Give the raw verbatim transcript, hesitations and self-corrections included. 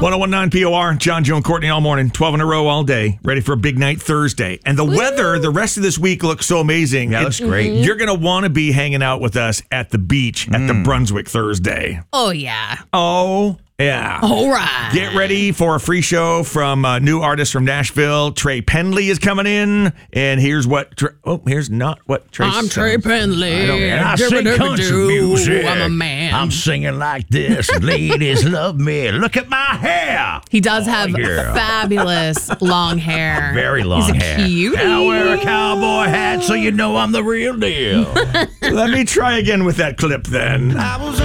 ten nineteen P O R, John, Joe, and Courtney all morning, twelve in a row all day, ready for a big night Thursday. And the Woo! weather, the rest of this week looks so amazing. Yeah, it looks great. You're going to want to be hanging out with us at the beach at mm. the Brunswick Thursday. Oh, yeah. Oh, yeah. All right. Get ready for a free show from a new artist from Nashville. Trey Pendley is coming in. And here's what, Trey, oh, here's not what Trey I'm says. Trey Pendley. And I sing country music. I'm a man. I'm singing like this. Ladies love me. Look at my hair. He does oh, have yeah. fabulous long hair. Very long He's a hair. Cutie. And I wear a cowboy hat so you know I'm the real deal. Let me try again with that clip then. I was